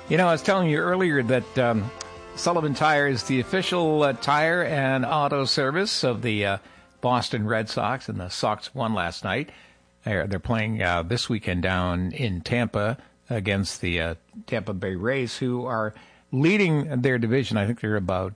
You know, I was telling you earlier that Sullivan Tire is the official tire and auto service of the Boston Red Sox, and the Sox won last night. They're playing this weekend down in Tampa against the Tampa Bay Rays, who are leading their division. I think they're about,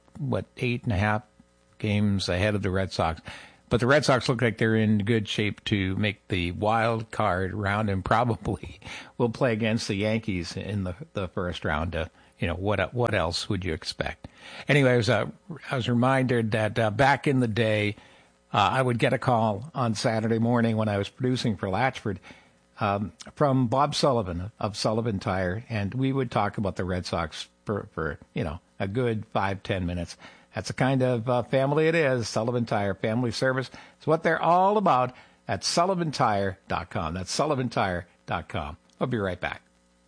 8.5 games ahead of the Red Sox. But the Red Sox look like they're in good shape to make the wild card round and probably will play against the Yankees in the first round. What else would you expect? Anyway, I was reminded that back in the day, I would get a call on Saturday morning when I was producing for Latchford from Bob Sullivan of Sullivan Tire, and we would talk about the Red Sox for a good 5-10 minutes. That's the kind of family it is. Sullivan Tire, family service. It's what they're all about at sullivantire.com. That's sullivantire.com. I'll be right back.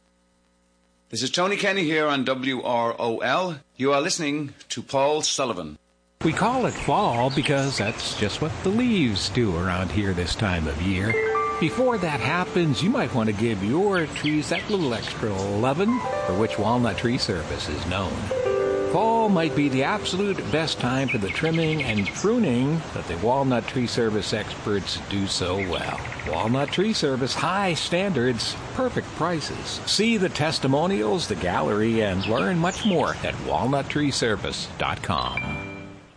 This is Tony Kenny here on WROL. You are listening to Paul Sullivan. We call it fall because that's just what the leaves do around here this time of year. Before that happens, you might want to give your trees that little extra lovin', for which Walnut Tree Service is known. Fall might be the absolute best time for the trimming and pruning, but the Walnut Tree Service experts do so well. Walnut Tree Service, high standards, perfect prices. See the testimonials, the gallery, and learn much more at walnuttreeservice.com.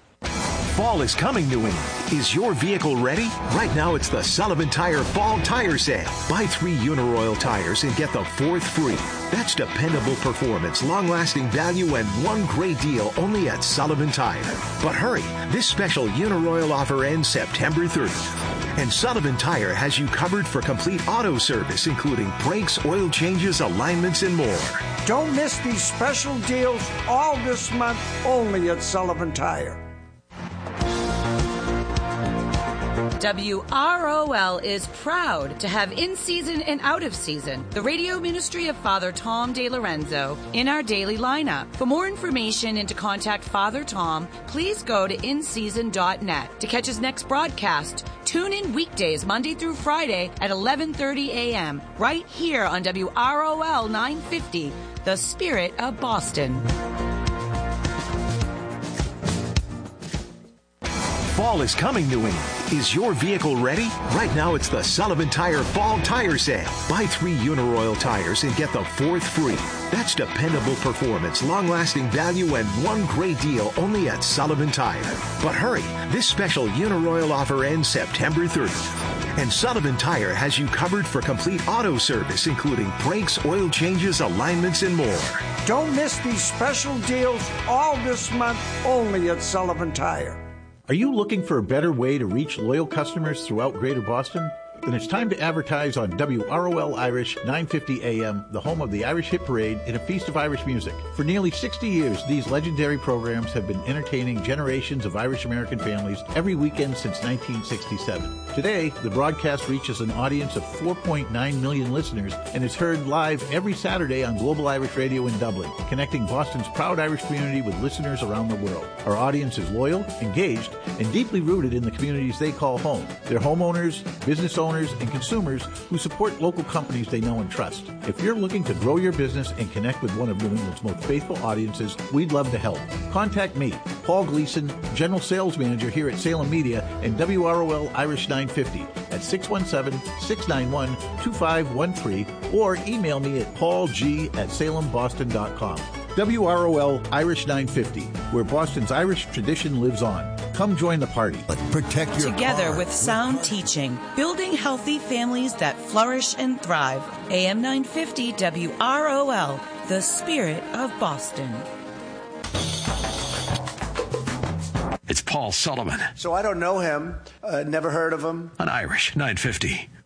Fall is coming, New England. Is your vehicle ready? Right now, it's the Sullivan Tire Fall Tire Sale. Buy 3 Uniroyal tires and get the 4th free. That's dependable performance, long-lasting value, and one great deal only at Sullivan Tire. But hurry, this special Uniroyal offer ends September 30th. And Sullivan Tire has you covered for complete auto service, including brakes, oil changes, alignments, and more. Don't miss these special deals all this month only at Sullivan Tire. WROL is proud to have in-season and out-of-season the radio ministry of Father Tom DeLorenzo in our daily lineup. For more information and to contact Father Tom, please go to inseason.net. To catch his next broadcast, tune in weekdays Monday through Friday at 11:30 a.m. right here on WROL 950, the Spirit of Boston. Fall is coming, New England. Is your vehicle ready? Right now, it's the Sullivan Tire Fall Tire Sale. Buy 3 Uniroyal tires and get the 4th free. That's dependable performance, long-lasting value, and one great deal only at Sullivan Tire. But hurry, this special Uniroyal offer ends September 30th. And Sullivan Tire has you covered for complete auto service, including brakes, oil changes, alignments, and more. Don't miss these special deals all this month only at Sullivan Tire. Are you looking for a better way to reach loyal customers throughout Greater Boston? Then it's time to advertise on WROL Irish 950 AM, the home of the Irish Hit Parade and a feast of Irish music. For nearly 60 years, these legendary programs have been entertaining generations of Irish-American families every weekend since 1967. Today, the broadcast reaches an audience of 4.9 million listeners and is heard live every Saturday on Global Irish Radio in Dublin, connecting Boston's proud Irish community with listeners around the world. Our audience is loyal, engaged, and deeply rooted in the communities they call home. They're homeowners, business owners, and consumers who support local companies they know and trust. If you're looking to grow your business and connect with one of New England's most faithful audiences, we'd love to help. Contact me, Paul Gleason, General Sales Manager here at Salem Media and WROL Irish 950 at 617-691-2513 or email me at paulg@salemboston.com. WROL Irish 950, where Boston's Irish tradition lives on. Come join the party. But protect your Together car. with sound teaching, building healthy families that flourish and thrive. AM 950 WROL, the Spirit of Boston. It's Paul Sullivan. So I don't know him, never heard of him. On Irish 950